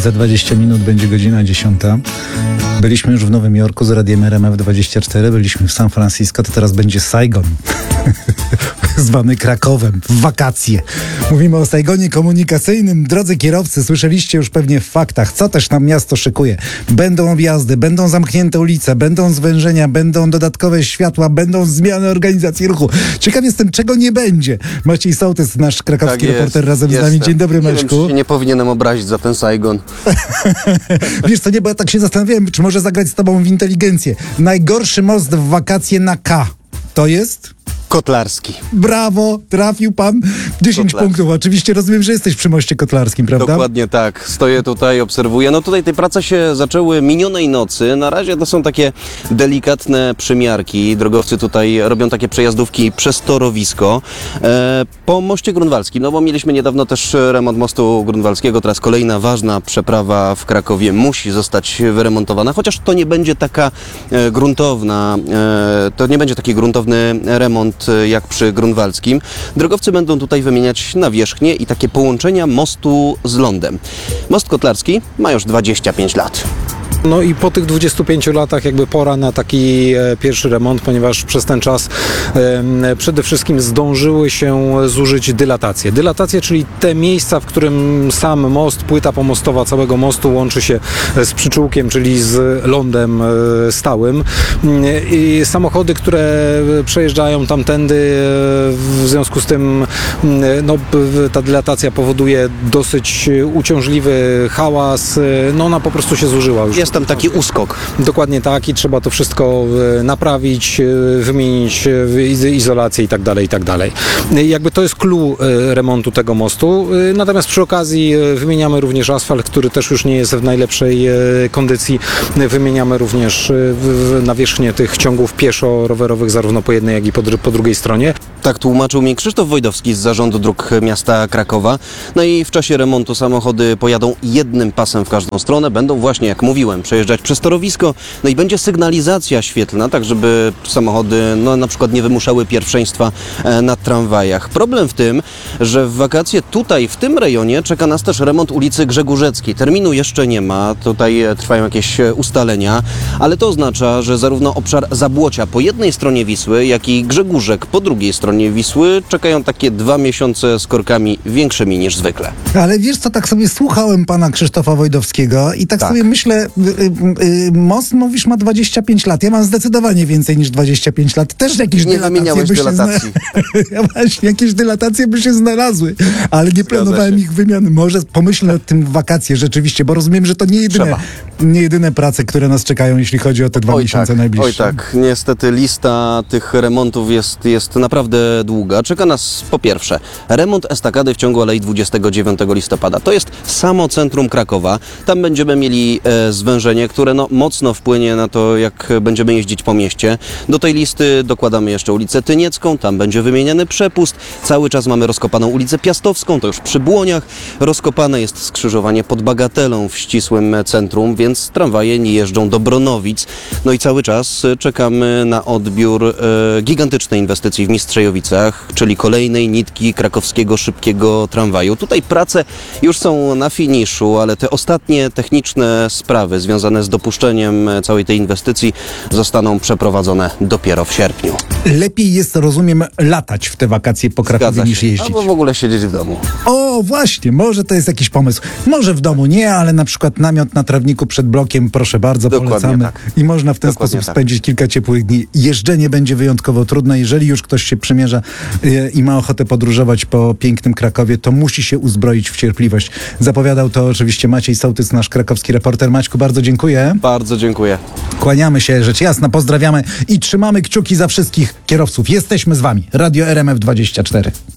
Za 20 minut będzie godzina 10. Byliśmy już w Nowym Jorku z Radiem RMF24, byliśmy w San Francisco, to teraz będzie Saigon. Zwany Krakowem, w wakacje. Mówimy o Saigonie komunikacyjnym. Drodzy kierowcy, słyszeliście już pewnie w faktach, co też nam miasto szykuje. Będą objazdy, będą zamknięte ulice, będą zwężenia, będą dodatkowe światła, będą zmiany organizacji ruchu. Ciekaw jestem, czego nie będzie. Maciej Sołtys, nasz krakowski reporter, razem z nami. Dzień dobry, Maćku. Nie wiem, czy się nie powinienem obrazić za ten Saigon. Wiesz co, nie, bo ja tak się zastanawiałem, czy może zagrać z tobą w inteligencję. Najgorszy most w wakacje na K. To jest? Kotlarski. Brawo, trafił pan. 10 punktów. Oczywiście rozumiem, że jesteś przy moście kotlarskim, prawda? Dokładnie tak. Stoję tutaj, obserwuję. No tutaj te prace się zaczęły minionej nocy. Na razie to są takie delikatne przymiarki. Drogowcy tutaj robią takie przejazdówki przez torowisko. Po moście grunwaldzkim, no bo mieliśmy niedawno też remont mostu grunwaldzkiego. Teraz kolejna ważna przeprawa w Krakowie musi zostać wyremontowana, chociaż to nie będzie taka gruntowna, to nie będzie taki gruntowny remont jak przy grunwaldzkim. Drogowcy będą tutaj wymieniać nawierzchnię i takie połączenia mostu z lądem. Most kotlarski ma już 25 lat. No i po tych 25 latach jakby pora na taki pierwszy remont, ponieważ przez ten czas przede wszystkim zdążyły się zużyć dylatacje. Dylatacje, czyli te miejsca, w którym sam most, płyta pomostowa całego mostu łączy się z przyczółkiem, czyli z lądem stałym. I samochody, które przejeżdżają tamtędy, w związku z tym no, ta dylatacja powoduje dosyć uciążliwy hałas, no ona po prostu się zużyła już. Jest tam taki uskok. Dokładnie tak i trzeba to wszystko naprawić, wymienić izolację i tak dalej, i tak dalej. Jakby to jest clou remontu tego mostu. Natomiast przy okazji wymieniamy również asfalt, który też już nie jest w najlepszej kondycji. Wymieniamy również nawierzchnię tych ciągów pieszo-rowerowych zarówno po jednej, jak i po drugiej stronie. Tak tłumaczył mi Krzysztof Wojdowski z Zarządu Dróg Miasta Krakowa. No i w czasie remontu samochody pojadą jednym pasem w każdą stronę. Będą właśnie, jak mówiłem, przejeżdżać przez torowisko. No i będzie sygnalizacja świetlna, tak żeby samochody no, na przykład nie wymuszały pierwszeństwa na tramwajach. Problem w tym, że w wakacje tutaj, w tym rejonie czeka nas też remont ulicy Grzegórzeckiej. Terminu jeszcze nie ma. Tutaj trwają jakieś ustalenia, ale to oznacza, że zarówno obszar Zabłocia po jednej stronie Wisły, jak i Grzegórzek po drugiej stronie Wisły czekają takie 2 miesiące z korkami większymi niż zwykle. Ale wiesz co, tak sobie słuchałem pana Krzysztofa Wojdowskiego i tak sobie myślę, most, mówisz, ma 25 lat. Ja mam zdecydowanie więcej niż 25 lat. Też jakieś dylatacje by się właśnie, jakieś dylatacje by się znalazły, ale nie planowałem ich wymiany. Może pomyślę o tym w wakacje rzeczywiście, bo rozumiem, że to nie jedyne prace, które nas czekają, jeśli chodzi o te 2 miesiące najbliższe. Oj tak, niestety lista tych remontów jest naprawdę długa. Czeka nas po pierwsze remont estakady w ciągu Alei 29 listopada. To jest samo centrum Krakowa. Tam będziemy mieli zwężenie, które no, mocno wpłynie na to, jak będziemy jeździć po mieście. Do tej listy dokładamy jeszcze ulicę Tyniecką, tam będzie wymieniany przepust. Cały czas mamy rozkopaną ulicę Piastowską, to już przy Błoniach. Rozkopane jest skrzyżowanie pod Bagatelą w ścisłym centrum, więc tramwaje nie jeżdżą do Bronowic. No i cały czas czekamy na odbiór gigantycznej inwestycji w Mistrzejowicach, czyli kolejnej nitki krakowskiego szybkiego tramwaju. Tutaj prace już są na finiszu, ale te ostatnie techniczne sprawy związane z dopuszczeniem całej tej inwestycji zostaną przeprowadzone dopiero w sierpniu. Lepiej jest, rozumiem, latać w te wakacje po Krakowie niż jeździć. Albo w ogóle siedzieć w domu. O, właśnie, może to jest jakiś pomysł. Może w domu nie, ale na przykład namiot na trawniku przed blokiem, proszę bardzo, polecamy. Tak. I można w ten sposób spędzić kilka ciepłych dni. Jeżdżenie będzie wyjątkowo trudne. Jeżeli już ktoś się przymierza i ma ochotę podróżować po pięknym Krakowie, to musi się uzbroić w cierpliwość. Zapowiadał to oczywiście Maciej Sołtys, nasz krakowski reporter. Maćku, bardzo dziękuję. Bardzo dziękuję. Kłaniamy się, rzecz jasna, pozdrawiamy i trzymamy kciuki za wszystkich kierowców. Jesteśmy z wami. Radio RMF24.